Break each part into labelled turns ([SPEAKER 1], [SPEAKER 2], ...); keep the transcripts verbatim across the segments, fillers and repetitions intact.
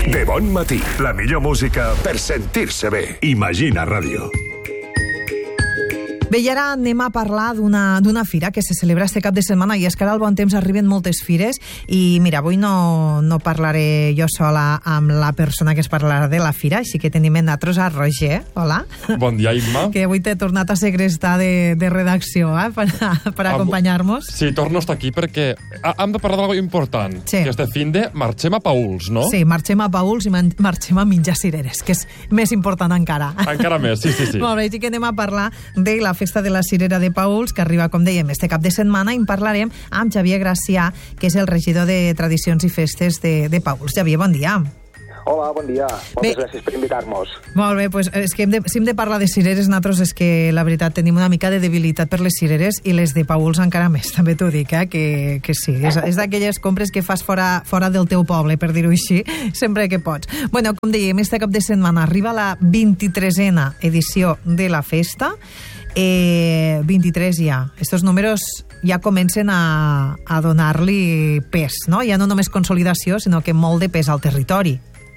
[SPEAKER 1] De bon matí, la millor música per sentir-se bé. Imagina Ràdio.
[SPEAKER 2] Bé, i ara anem a parlar d'una d'una fira que se celebra este cap de setmana, i és que ara al bon temps arriben moltes fires, i mira, avui no, no parlaré jo sola amb la persona que es parlarà de la fira, així que tenim en nosaltres a Roger. Hola.
[SPEAKER 3] Bon dia, Imma.
[SPEAKER 2] Que avui t'he tornat a segrestar de, de redacció, eh, per, per acompanyar-nos.
[SPEAKER 3] Sí, torno a estar aquí perquè hem de parlar d'algo important.
[SPEAKER 2] Sí.
[SPEAKER 3] Que este finde marxem a Pauls, no?
[SPEAKER 2] Sí, marxem a Pauls i marxem a menjar cireres, que és més important encara.
[SPEAKER 3] Encara més, sí, sí, sí.
[SPEAKER 2] Molt bé, així que anem a parlar de la festa de la cirera de Pauls, que arriba, com dèiem, este cap de setmana, i en parlarem amb Xavier Gracià, que és el regidor de Tradicions i Festes de, de Pauls. Xavier, bon dia.
[SPEAKER 4] Hola, bon dia. Moltes
[SPEAKER 2] Bé,
[SPEAKER 4] gràcies per invitar-nos.
[SPEAKER 2] Molt bé, pues, és que hem de, si hem de parlar de cireres, nosaltres és que, la veritat, tenim una mica de debilitat per les cireres, i les de Pauls encara més, també t'ho dic, eh? que, que sí, és, és d'aquelles compres que fas fora, fora del teu poble, per dir-ho així, sempre que pots. Bueno, com dèiem, este cap de setmana arriba la vint-i-tresena edició de la festa. Eh, vint-i-tres ja. Estos números ja comencen a, a donar-li pes, no? Ja no només consolidació, sinó que molt de pes al territori.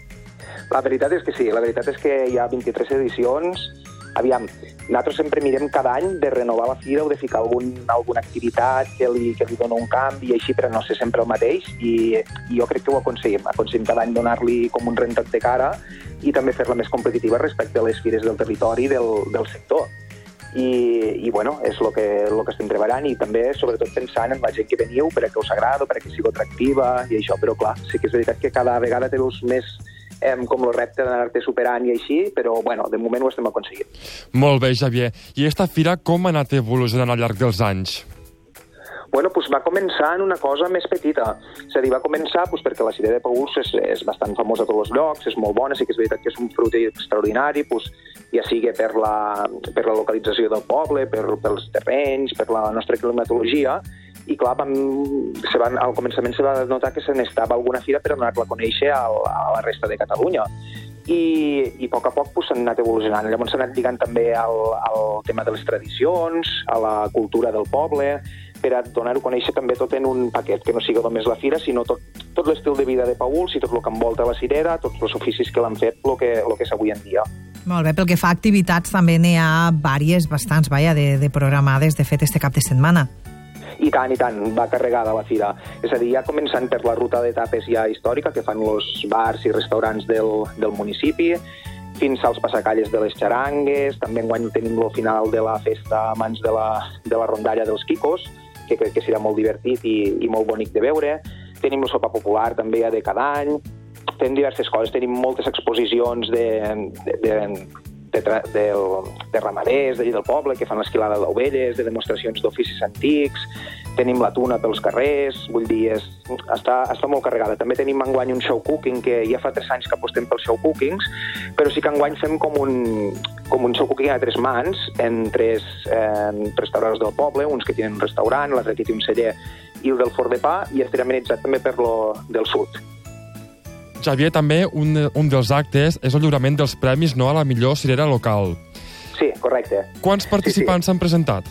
[SPEAKER 4] La veritat és que sí, la veritat és que hi ha vint-i-tres edicions. Aviam, nosaltres sempre mirem cada any de renovar la fira o de ficar algun, alguna activitat que li, que li dona un canvi i així, però no ser sempre el mateix, i, i jo crec que ho aconseguim. Aconseguim cada any donar-li com un rentat de cara i també fer-la més competitiva respecte a les fires del territori del, del sector. I, i bueno, és el que, lo que estem treballant, i també sobretot pensant en la gent que veniu perquè us agrada, perquè sigui atractiva i això, però clar, sí que és veritat que cada vegada te veus més eh, com el repte d'anar-te superant i així, però bueno, de moment ho estem aconseguint.
[SPEAKER 3] Molt bé, Xavier. I esta fira com ha anat evolucionant al llarg dels anys?
[SPEAKER 4] Bueno, pues va començar en una cosa més petita. És a dir, va començar pues, perquè la cirera de Pauls és, és bastant famosa a tots els llocs, és molt bona, sí que és veritat que és un fruit extraordinari, pues, ja sigui per la, per la localització del poble, per, pels terrenys, per la nostra climatologia, i clar, vam, se van, al començament se va notar que se n'estava alguna fira per donar-la a conèixer a, a la resta de Catalunya. I, i a poc a poc pues, s'han anat evolucionant. Llavors s'han anat lligant també al, al tema de les tradicions, a la cultura del poble, per a donar-ho a conèixer també tot en un paquet, que no sigui només la fira, sinó tot, tot l'estil de vida de Pauls i tot el que envolta la cirera, tots els oficis que l'han fet, el que, el que és avui en dia.
[SPEAKER 2] Molt bé, pel que fa a activitats també n'hi ha vàries, bastants, vaja, de, de programades, de fet, este cap de setmana.
[SPEAKER 4] I tant, i tant, va carregada la fira. És a dir, ja començant per la ruta d'etapes ja històrica que fan els bars i restaurants del, del municipi, fins als passacalles de les xarangues, també enguany tenim el final de la festa a mans de la, de la rondalla dels Quicos, que crec que serà molt divertit i, i molt bonic de veure. Tenim el sopar popular també ja de cada any, tenim diverses coses, tenim moltes exposicions de, de, de, de, de, de, de ramaders d'allí del poble que fan l'esquilada d'ovelles, de demostracions d'oficis antics, tenim la tuna pels carrers, vull dir, és, està, està molt carregada. També tenim enguany un show cooking, que ja fa tres anys que apostem pels show cookings, però sí que enguany fem com un, com un show cooking a tres mans, en tres eh, restaurants del poble, uns que tenen un restaurant, l'altre que té un celler i el del forn de pa, i estarà amenitzat també per lo del sud.
[SPEAKER 3] Xavier, també un, un dels actes és el lliurament dels premis, no, a la millor cirera local.
[SPEAKER 4] Sí, correcte.
[SPEAKER 3] Quants participants s'han sí, sí. presentat?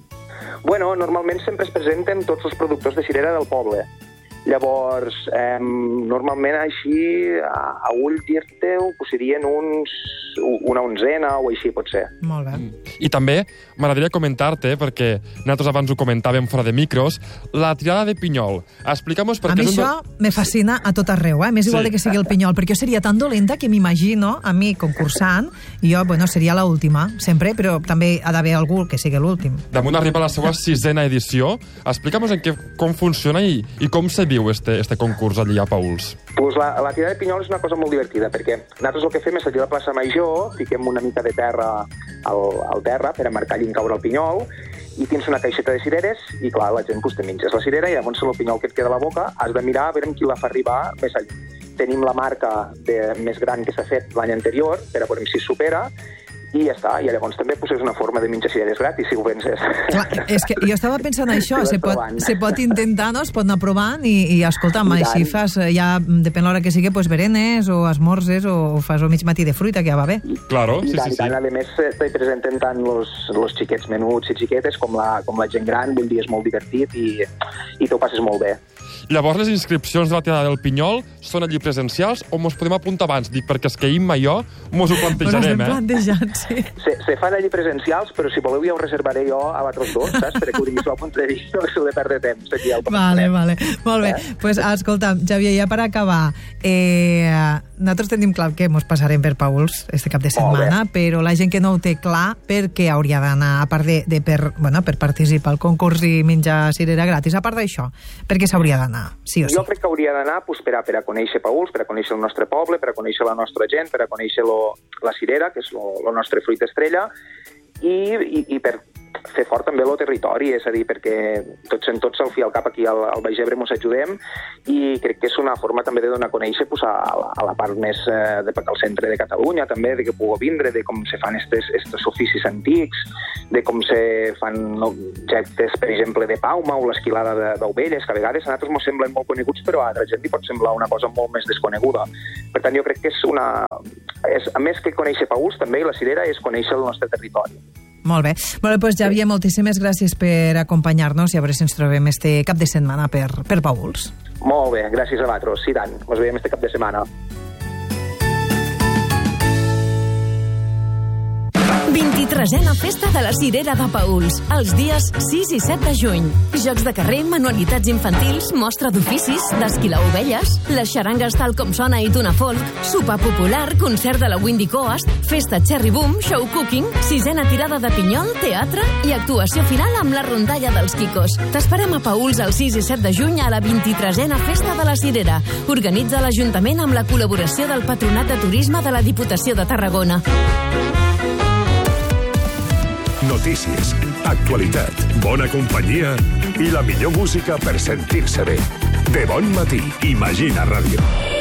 [SPEAKER 4] Bueno, normalment sempre es presenten tots els productors de cirera del poble. Llavors, eh, normalment així, a, a ull dir-te-ho, serien uns, una onzena o així, pot ser.
[SPEAKER 2] Molt bé.
[SPEAKER 3] I també m'agradaria comentar-te, perquè nosaltres abans ho comentàvem fora de micros, la tirada de pinyol. Explica'm-ho perquè...
[SPEAKER 2] A mi
[SPEAKER 3] és un...
[SPEAKER 2] això me fascina a tot arreu, eh? M'és igual sí. que sigui el pinyol, perquè jo seria tan dolenta que m'imagino, a mi concursant, i jo, bueno, seria l'última, sempre, però també ha d'haver algú que sigui l'últim.
[SPEAKER 3] Damunt arriba la seva sisena edició. Explica'm-nos en què, com funciona i, i com se viu este, este concurs allí a Pauls.
[SPEAKER 4] Pues la, la tirada de pinyol és una cosa molt divertida, perquè nosaltres el que fem és allà a la plaça Major, fiquem una mica de terra al, al terra per a marcar allí en caure el pinyol, i tens una caixeta de cireres, i clar, la gent pues, te menges la cirera, i llavors el pinyol que et queda a la boca has de mirar a veure qui la fa arribar més allà. Tenim la marca de, més gran que s'ha fet l'any anterior, per a veure si es supera, i ja està. I llavors també pues, és una forma de menjar cireres gratis, si ho penses.
[SPEAKER 2] Clar, és que jo estava pensant això, se pot, se pot intentar, no? Es pot anar provant i, i escolta'm, I si fas, ja depèn l'hora que sigui, pues, berenes o esmorzes o fas el mig matí de fruita, que ja va bé.
[SPEAKER 3] Claro, sí,
[SPEAKER 4] I tant,
[SPEAKER 3] sí, sí.
[SPEAKER 4] I tant, a més, te presenten tant los, los xiquets menuts i xiquetes com la, com la gent gran, vull dir, és molt divertit i, i t'ho passes molt bé.
[SPEAKER 3] Llavors, les inscripcions de la tirada del Pinyol són allí presencials o mos podem apuntar abans? Dic, perquè és que Imma i jo mos ho plantejarem, eh?
[SPEAKER 2] plantejant, sí.
[SPEAKER 4] Se, se fan allí presencials, però si voleu ja ho reservaré jo a vosaltres dos, saps? Perquè ho diguis al punt de vista, no s'ho de perdre temps. Aquí al
[SPEAKER 2] vale, vale. Molt bé. Eh? Pues, escolta, Xavier, ja per acabar, eh, nosaltres tenim clar que mos passarem per Pauls este cap de setmana, però la gent que no ho té clar, per què hauria d'anar, a part de, de per, bueno, per participar al concurs i menjar cirera gratis, a part d'això, per què s'hauria d'anar, sí o sí?
[SPEAKER 4] Jo crec que hauria d'anar pues, per, a, per a conèixer Pauls, per a conèixer el nostre poble, per a conèixer la nostra gent, per a conèixer lo, la cirera, que és el nostre fruit estrella, i, i, i per fer fort també el territori, és a dir, perquè tots en tots al fi al cap aquí al, al Baix Ebre mos ajudem i crec que és una forma també de donar a conèixer pues, a, a la part més eh, de, al centre de Catalunya també, de que pugueu vindre, de com se fan estes, estes oficis antics, de com se fan objectes, per exemple, de pauma o l'esquilada d'ovelles, que a vegades a nosaltres mos semblen molt coneguts, però a altra gent li pot semblar una cosa molt més desconeguda. Per tant, jo crec que és una... És, a més que conèixer Pauls, també la cirera és conèixer el nostre territori.
[SPEAKER 2] Molt bé. Molt bé, doncs, Xavier, moltíssimes gràcies per acompanyar-nos i a veure si ens trobem este cap de setmana per, per Pauls.
[SPEAKER 4] Molt bé, gràcies a vosaltres. Sí, tant. Ens veiem este cap de setmana.
[SPEAKER 5] vint-i-tresena Festa de la Cirera de Pauls, els dies sis i set de juny. Jocs de carrer, manualitats infantils, mostra d'oficis, d'esquilar ovelles, les xarangues tal com sona i Tuna Folk, sopar popular, concert de la Windy Coast, festa Cherry Boom, show cooking, sisena tirada de pinyol, teatre i actuació final amb la rondalla dels Quicos. T'esperem a Pauls el sis i set de juny a la vint-i-tresena Festa de la Cirera. Organitza l'Ajuntament amb la col·laboració del Patronat de Turisme de la Diputació de Tarragona.
[SPEAKER 1] Notícies, actualitat, bona companyia i la millor música per sentir-se bé. De bon matí, Imagina Ràdio.